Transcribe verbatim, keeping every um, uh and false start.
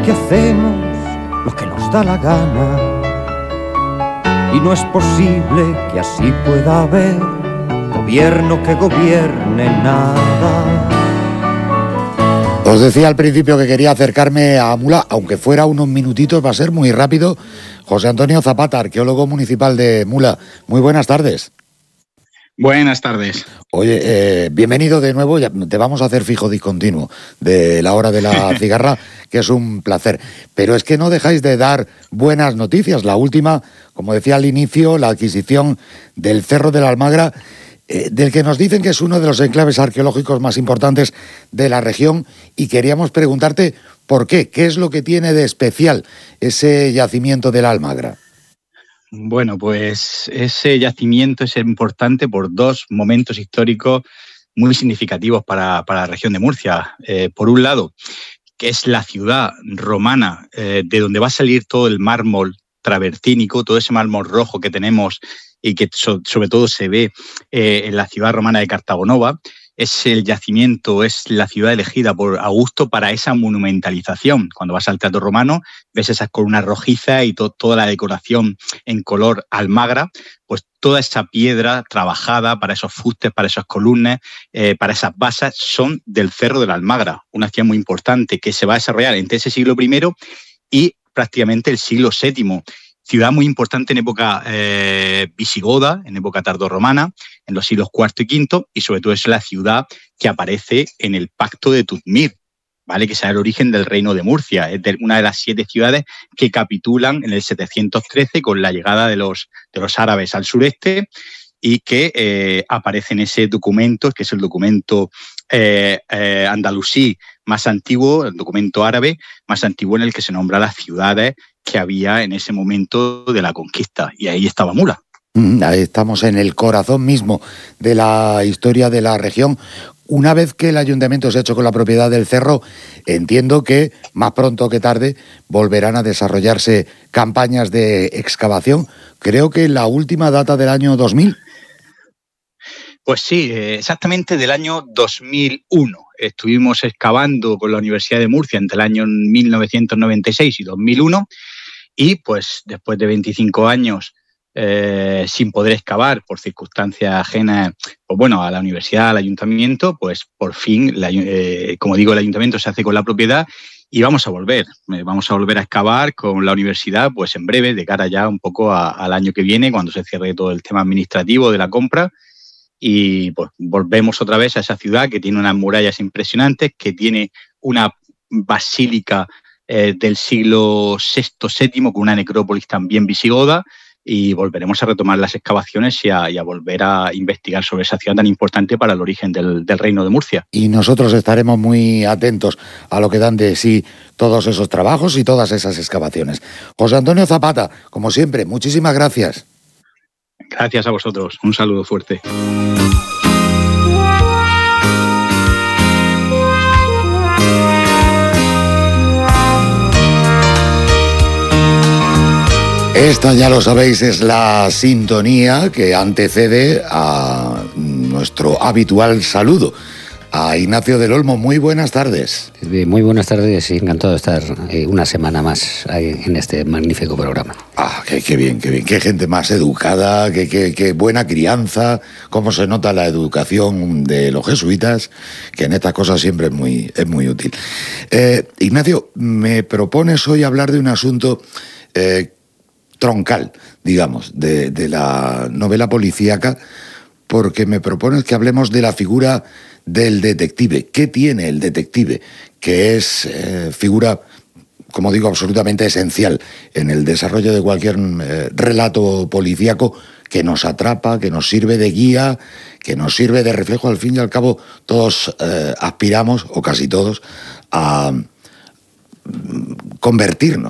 que hacemos lo que nos da la gana. Y no es posible que así pueda haber gobierno que gobierne nada. Os decía al principio que quería acercarme a Mula, aunque fuera unos minutitos, va a ser muy rápido. José Antonio Zapata, arqueólogo municipal de Mula. Muy buenas tardes. Buenas tardes. Oye, eh, bienvenido de nuevo, ya te vamos a hacer fijo discontinuo de la hora de la cigarra, que es un placer. Pero es que no dejáis de dar buenas noticias. La última, como decía al inicio, la adquisición del Cerro de la Almagra, eh, del que nos dicen que es uno de los enclaves arqueológicos más importantes de la región, y queríamos preguntarte por qué, qué es lo que tiene de especial ese yacimiento de la Almagra. Bueno, pues ese yacimiento es importante por dos momentos históricos muy significativos para, para la región de Murcia. Eh, por un lado, que es la ciudad romana eh, de donde va a salir todo el mármol travertínico, todo ese mármol rojo que tenemos y que so, sobre todo se ve eh, en la ciudad romana de Cartago Nova. Es el yacimiento, es la ciudad elegida por Augusto para esa monumentalización. Cuando vas al Teatro Romano, ves esas columnas rojizas y to- toda la decoración en color almagra, pues toda esa piedra trabajada para esos fustes, para esas columnas, eh, para esas basas, son del Cerro de la Almagra, una ciudad muy importante que se va a desarrollar entre ese siglo primero y prácticamente el siglo séptimo. Ciudad muy importante en época eh, visigoda, en época tardorromana, en los siglos cuarto y quinto, y sobre todo es la ciudad que aparece en el Pacto de Tutmir, ¿vale? Que será el origen del Reino de Murcia. Es de una de las siete ciudades que capitulan en el setecientos trece con la llegada de los, de los árabes al sureste, y que eh, aparece en ese documento, que es el documento eh, eh, andalusí más antiguo, el documento árabe más antiguo, en el que se nombra las ciudades que había en ese momento de la conquista, y ahí estaba Mula. Ahí estamos en el corazón mismo de la historia de la región. Una vez que el ayuntamiento se ha hecho con la propiedad del cerro, entiendo que más pronto que tarde volverán a desarrollarse campañas de excavación. Creo que la última data del año dos mil. Pues sí, exactamente del año dos mil uno. Estuvimos excavando con la Universidad de Murcia entre el año mil novecientos noventa y seis y dos mil uno, y pues después de veinticinco años eh, sin poder excavar por circunstancias ajenas, pues bueno, a la universidad, al ayuntamiento, pues por fin, la, eh, como digo, el ayuntamiento se hace con la propiedad y vamos a volver. Eh, vamos a volver a excavar con la universidad, pues en breve, de cara ya un poco a, al año que viene, cuando se cierre todo el tema administrativo de la compra. Y pues volvemos otra vez a esa ciudad que tiene unas murallas impresionantes, que tiene una basílica eh, del siglo sexto séptimo con una necrópolis también visigoda, y volveremos a retomar las excavaciones y a, y a volver a investigar sobre esa ciudad tan importante para el origen del, del Reino de Murcia. Y nosotros estaremos muy atentos a lo que dan de sí todos esos trabajos y todas esas excavaciones. José Antonio Zapata, como siempre, muchísimas gracias. Gracias a vosotros. Un saludo fuerte. Esta, ya lo sabéis, es la sintonía que antecede a nuestro habitual saludo. A Ignacio del Olmo, muy buenas tardes. Muy buenas tardes, encantado de estar una semana más en este magnífico programa. Ah, qué, qué bien, qué bien, qué gente más educada, qué, qué, qué buena crianza, cómo se nota la educación de los jesuitas, que en estas cosas siempre es muy, es muy útil. Eh, Ignacio, me propones hoy hablar de un asunto eh, troncal, digamos, de, de la novela policíaca, porque me propones que hablemos de la figura del detective. ¿Qué tiene el detective? Que es eh, figura, como digo, absolutamente esencial en el desarrollo de cualquier eh, relato policíaco, que nos atrapa, que nos sirve de guía, que nos sirve de reflejo. Al fin y al cabo, todos eh, aspiramos, o casi todos, a convertirnos